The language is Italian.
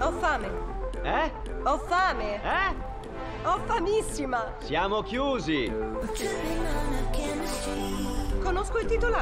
Ho fame. Ho fame. Ho famissima. Siamo chiusi. Conosco il titolare.